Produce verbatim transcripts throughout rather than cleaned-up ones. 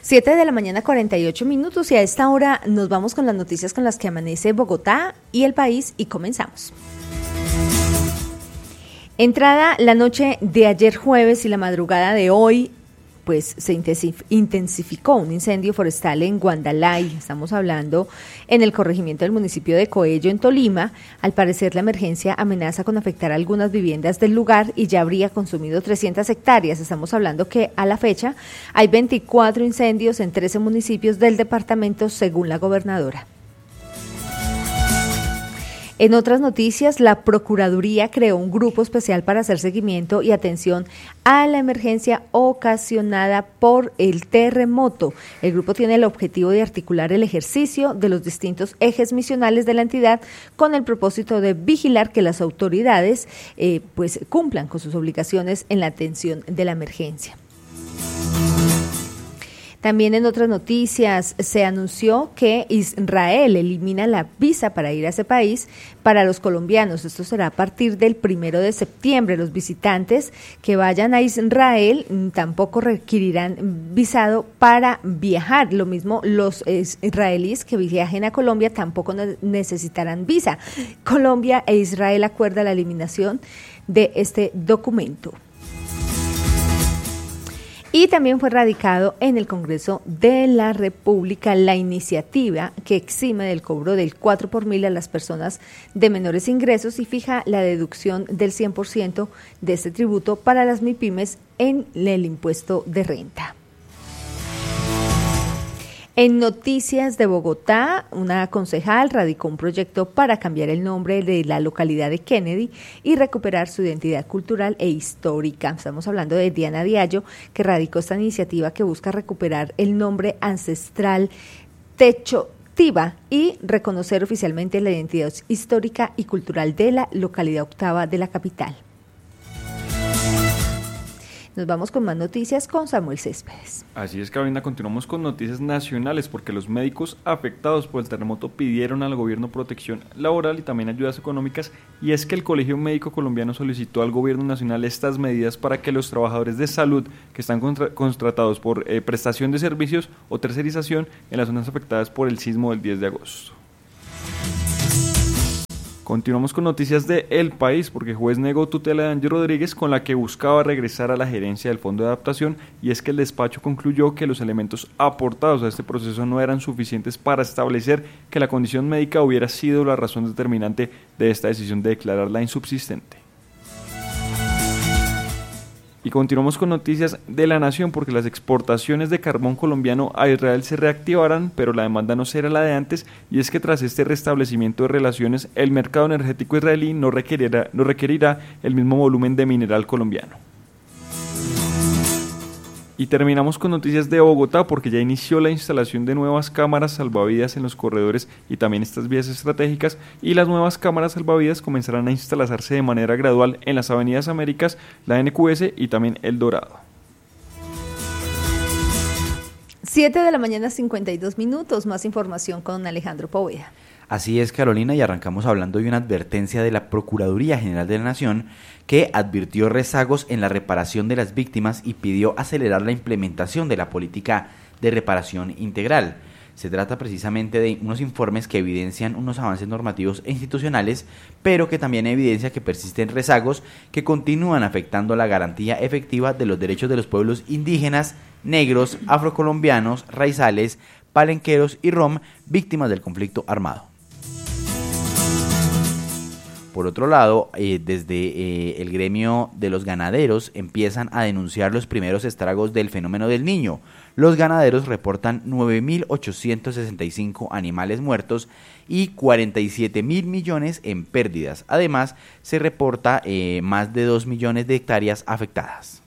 siete de la mañana, cuarenta y ocho minutos, y a esta hora nos vamos con las noticias con las que amanece Bogotá y el país, y comenzamos. Entrada la noche de ayer jueves y la madrugada de hoy, pues se intensificó un incendio forestal en Guandalay. Estamos hablando en el corregimiento del municipio de Coello, en Tolima. Al parecer, la emergencia amenaza con afectar algunas viviendas del lugar y ya habría consumido trescientas hectáreas. Estamos hablando que a la fecha hay veinticuatro incendios en trece municipios del departamento, según la gobernadora. En otras noticias, la Procuraduría creó un grupo especial para hacer seguimiento y atención a la emergencia ocasionada por el terremoto. El grupo tiene el objetivo de articular el ejercicio de los distintos ejes misionales de la entidad con el propósito de vigilar que las autoridades eh, pues cumplan con sus obligaciones en la atención de la emergencia. También en otras noticias se anunció que Israel elimina la visa para ir a ese país para los colombianos. Esto será a partir del primero de septiembre. Los visitantes que vayan a Israel tampoco requerirán visado para viajar. Lo mismo los israelíes que viajen a Colombia tampoco necesitarán visa. Colombia e Israel acuerdan la eliminación de este documento. Y también fue radicado en el Congreso de la República la iniciativa que exime del cobro del cuatro por mil a las personas de menores ingresos y fija la deducción del cien por ciento de este tributo para las MIPYMES en el impuesto de renta. En Noticias de Bogotá, una concejal radicó un proyecto para cambiar el nombre de la localidad de Kennedy y recuperar su identidad cultural e histórica. Estamos hablando de Diana Diallo, que radicó esta iniciativa que busca recuperar el nombre ancestral Techotiva y reconocer oficialmente la identidad histórica y cultural de la localidad octava de la capital. Nos vamos con más noticias con Samuel Céspedes. Así es, Carolina, continuamos con noticias nacionales porque los médicos afectados por el terremoto pidieron al gobierno protección laboral y también ayudas económicas, y es que el Colegio Médico Colombiano solicitó al gobierno nacional estas medidas para que los trabajadores de salud que están contra- contratados por eh, prestación de servicios o tercerización en las zonas afectadas por el sismo del diez de agosto. Continuamos con noticias de El País, porque juez negó tutela de Angie Rodríguez con la que buscaba regresar a la gerencia del Fondo de Adaptación, y es que el despacho concluyó que los elementos aportados a este proceso no eran suficientes para establecer que la condición médica hubiera sido la razón determinante de esta decisión de declararla insubsistente. Y continuamos con noticias de La Nación, porque las exportaciones de carbón colombiano a Israel se reactivarán, pero la demanda no será la de antes, y es que tras este restablecimiento de relaciones, el mercado energético israelí no requerirá, no requerirá el mismo volumen de mineral colombiano. Y terminamos con noticias de Bogotá, porque ya inició la instalación de nuevas cámaras salvavidas en los corredores y también estas vías estratégicas, y las nuevas cámaras salvavidas comenzarán a instalarse de manera gradual en las avenidas Américas, la N Q S y también El Dorado. siete de la mañana, cincuenta y dos minutos, más información con Alejandro Poveda. Así es, Carolina, y arrancamos hablando de una advertencia de la Procuraduría General de la Nación que advirtió rezagos en la reparación de las víctimas y pidió acelerar la implementación de la política de reparación integral. Se trata precisamente de unos informes que evidencian unos avances normativos e institucionales, pero que también evidencia que persisten rezagos que continúan afectando la garantía efectiva de los derechos de los pueblos indígenas, negros, afrocolombianos, raizales, palenqueros y rom, víctimas del conflicto armado. Por otro lado, eh, desde eh, el gremio de los ganaderos empiezan a denunciar los primeros estragos del fenómeno del Niño. Los ganaderos reportan nueve mil ochocientos sesenta y cinco animales muertos y cuarenta y siete mil millones en pérdidas. Además, se reporta eh, más de dos millones de hectáreas afectadas.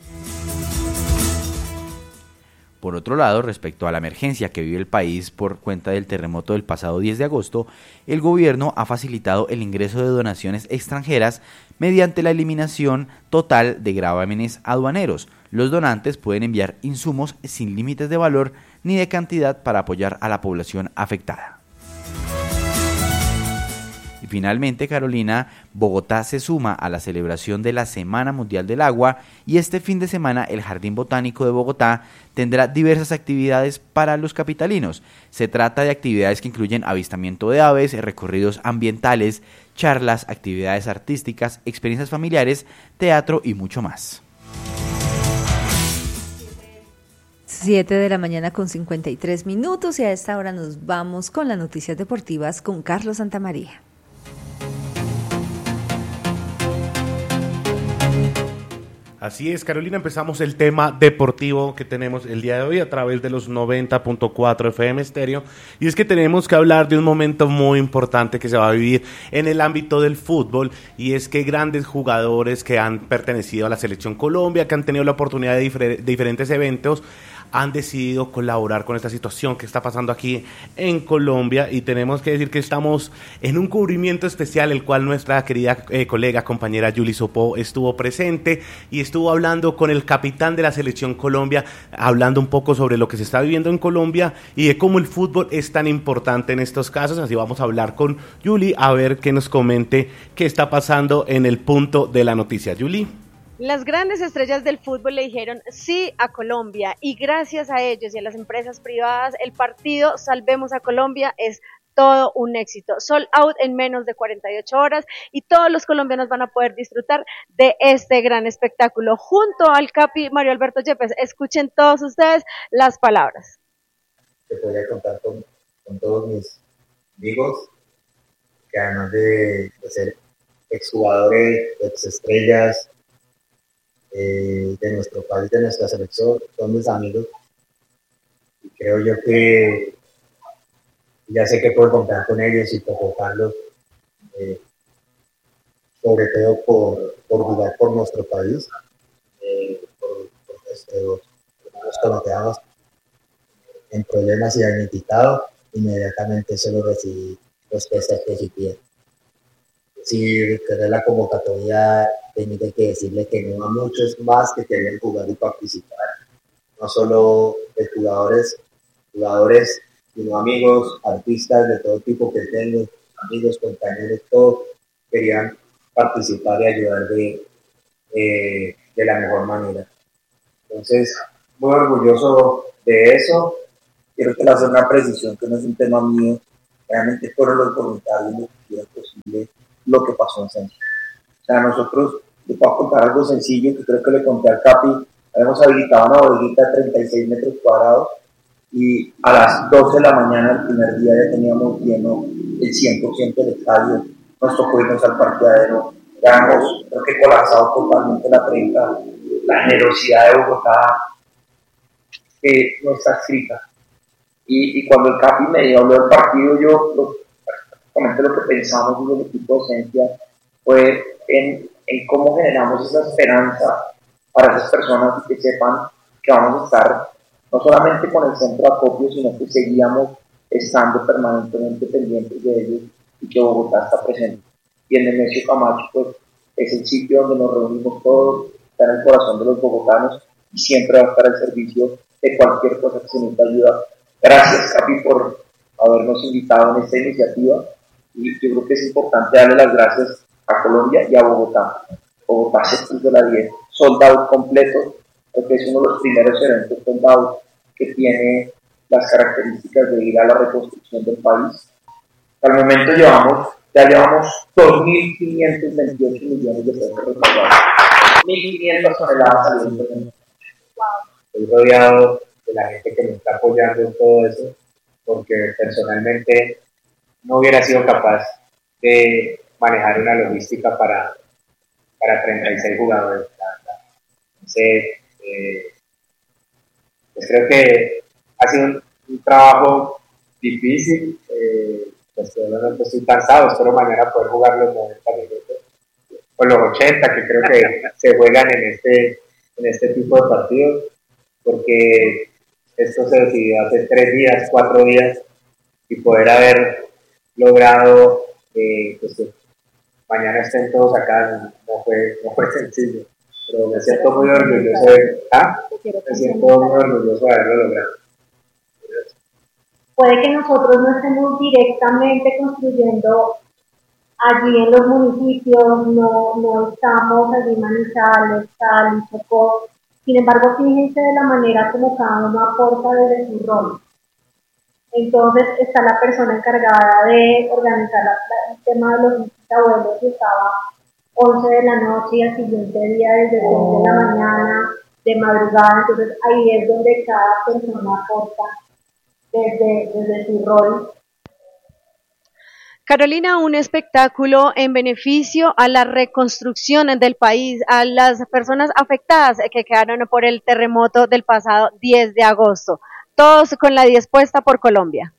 Por otro lado, respecto a la emergencia que vive el país por cuenta del terremoto del pasado diez de agosto, el gobierno ha facilitado el ingreso de donaciones extranjeras mediante la eliminación total de gravámenes aduaneros. Los donantes pueden enviar insumos sin límites de valor ni de cantidad para apoyar a la población afectada. finalmente, Carolina, Bogotá se suma a la celebración de la Semana Mundial del Agua y este fin de semana el Jardín Botánico de Bogotá tendrá diversas actividades para los capitalinos. Se trata de actividades que incluyen avistamiento de aves, recorridos ambientales, charlas, actividades artísticas, experiencias familiares, teatro y mucho más. siete de la mañana con cincuenta y tres minutos y a esta hora nos vamos con las noticias deportivas con Carlos Santamaría. Así es, Carolina, empezamos el tema deportivo que tenemos el día de hoy a través de los noventa punto cuatro F M Estéreo, y es que tenemos que hablar de un momento muy importante que se va a vivir en el ámbito del fútbol, y es que grandes jugadores que han pertenecido a la Selección Colombia, que han tenido la oportunidad de, difer- de diferentes eventos, han decidido colaborar con esta situación que está pasando aquí en Colombia, y tenemos que decir que estamos en un cubrimiento especial, el cual nuestra querida eh, colega, compañera Yuli Sopó estuvo presente y estuvo hablando con el capitán de la Selección Colombia, hablando un poco sobre lo que se está viviendo en Colombia y de cómo el fútbol es tan importante en estos casos. Así vamos a hablar con Yuli a ver que nos comente qué está pasando en el punto de la noticia. Yuli. Las grandes estrellas del fútbol le dijeron sí a Colombia, y gracias a ellos y a las empresas privadas, el partido Salvemos a Colombia es todo un éxito. Sold out en menos de cuarenta y ocho horas, y todos los colombianos van a poder disfrutar de este gran espectáculo. Junto al Capi Mario Alberto Yepes, escuchen todos ustedes las palabras. Te podría contar con, con todos mis amigos, que además de, de ser exjugadores, exestrellas, Eh, de nuestro país, de nuestra selección, son mis amigos, y creo yo que ya sé que puedo contar con ellos y convocarlos, eh, sobre todo por, por jugar por nuestro país, eh, por, por nuestros hermanos colombianos en problemas y identitados. Inmediatamente solo recibí los mensajes y piden. Si querés la convocatoria, tengo que decirle que no a muchos más que quieren jugar y participar. No solo de jugadores, jugadores, sino amigos, artistas de todo tipo que tengo, amigos, compañeros, todos querían participar y ayudar de, eh, de la mejor manera. Entonces, muy orgulloso de eso. Quiero que le haga una precisión que no es un tema mío. Realmente fueron los voluntarios lo que hicieron posible lo que pasó en Centro. O sea, nosotros, les puedo contar algo sencillo que creo que le conté al Capi. Habíamos habilitado una bodeguita de treinta y seis metros cuadrados, y a las doce de la mañana el primer día ya teníamos lleno el cien por ciento del estadio. Nos tocó irnos al parqueadero. Quedamos, creo que colapsado totalmente la treinta. La generosidad de Bogotá que no está escrita. Y, y cuando el Capi me dio habló del partido, yo lo, prácticamente lo que pensamos en el equipo de Esencia fue en, en cómo generamos esa esperanza para esas personas que sepan que vamos a estar no solamente con el centro de acopio, sino que seguíamos estando permanentemente pendientes de ellos, y que Bogotá está presente. Y el Nemesio Camacho, pues, es el sitio donde nos reunimos todos, está en el corazón de los bogotanos, y siempre va a estar al servicio de cualquier cosa que se necesite ayuda. Gracias, Capi, por habernos invitado en esta iniciativa, y yo creo que es importante darle las gracias a Colombia y a Bogotá. Bogotá se puso la diez, sold out completo, porque es uno de los primeros eventos sold out que tiene las características de ir a la reconstrucción del país. Al momento llevamos, ya llevamos dos mil quinientos veintiocho millones de pesos recaudados, mil quinientas toneladas saliendo. Estoy rodeado de la gente que me está apoyando en todo eso, porque personalmente no hubiera sido capaz de manejar una logística para, para treinta y seis jugadores. Entonces, eh, pues creo que ha sido un, un trabajo difícil. Eh, pues obviamente estoy cansado, espero mañana poder jugar los noventa minutos o los ochenta que creo que se juegan en este, en este tipo de partidos, porque esto se decidió hace tres días, cuatro días, y poder haber logrado eh, pues, que mañana estén todos acá no fue, no fue sencillo, pero me siento muy orgulloso de, ¿ah? me siento muy orgulloso de haberlo logrado. Puede que nosotros no estemos directamente construyendo allí en los municipios, no, no estamos allí en Manizales, Cali, Chocó. Sin embargo, fíjense de la manera como cada uno aporta desde su rol. Entonces está la persona encargada de organizar la, el tema de los abuelos y estaba once de la noche y al siguiente día desde seis de la mañana, de madrugada. Entonces ahí es donde cada persona aporta desde, desde su rol. Carolina, un espectáculo en beneficio a la reconstrucción del país, a las personas afectadas que quedaron por el terremoto del pasado diez de agosto. Todos con la diez puesta por Colombia.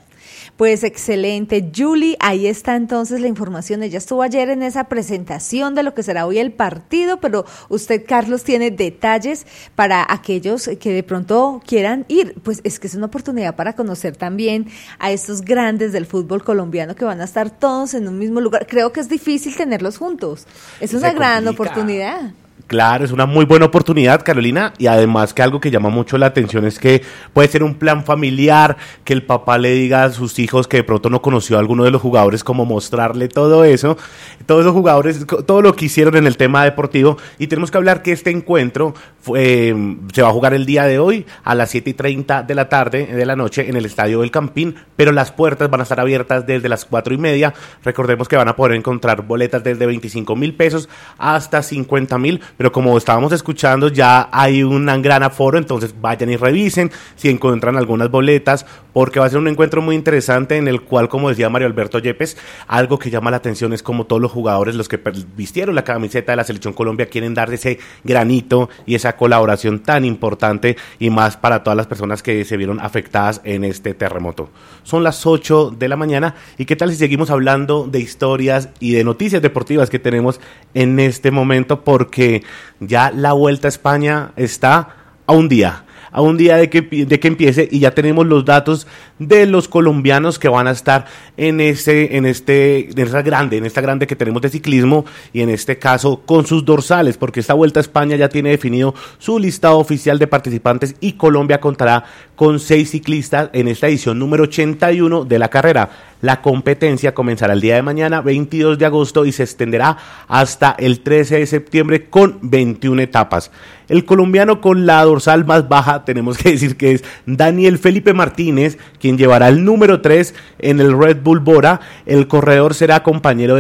Pues excelente, Julie, ahí está entonces la información. Ella estuvo ayer en esa presentación de lo que será hoy el partido, pero usted, Carlos, tiene detalles para aquellos que de pronto quieran ir. Pues es que es una oportunidad para conocer también a estos grandes del fútbol colombiano que van a estar todos en un mismo lugar. Creo que es difícil tenerlos juntos. Es una gran oportunidad. Claro, es una muy buena oportunidad, Carolina, y además que algo que llama mucho la atención es que puede ser un plan familiar, que el papá le diga a sus hijos que de pronto no conoció a alguno de los jugadores, como mostrarle todo eso, todos los jugadores, todo lo que hicieron en el tema deportivo, y tenemos que hablar que este encuentro fue, se va a jugar el día de hoy a las siete y treinta de la tarde, de la noche, en el Estadio del Campín, pero las puertas van a estar abiertas desde las cuatro y media. Recordemos que van a poder encontrar boletas desde veinticinco mil pesos hasta cincuenta mil, pero como estábamos escuchando ya hay un gran aforo, entonces vayan y revisen si encuentran algunas boletas, porque va a ser un encuentro muy interesante en el cual, como decía Mario Alberto Yepes, algo que llama la atención es como todos los jugadores, los que vistieron la camiseta de la Selección Colombia, quieren dar ese granito y esa colaboración tan importante, y más para todas las personas que se vieron afectadas en este terremoto. Son las ocho de la mañana, y qué tal si seguimos hablando de historias y de noticias deportivas que tenemos en este momento, porque ya la Vuelta a España está a un día, a un día de que, de que empiece, y ya tenemos los datos de los colombianos que van a estar en ese, en este, en esa grande, en esta grande que tenemos de ciclismo, y en este caso con sus dorsales, porque esta Vuelta a España ya tiene definido su listado oficial de participantes, y Colombia contará con seis ciclistas en esta edición número ochenta y uno de la carrera. La competencia comenzará el día de mañana, veintidós de agosto, y se extenderá hasta el trece de septiembre con veintiuna etapas. El colombiano con la dorsal más baja, tenemos que decir que es Daniel Felipe Martínez, quien llevará el número tres en el Red Bull Bora. El corredor será compañero de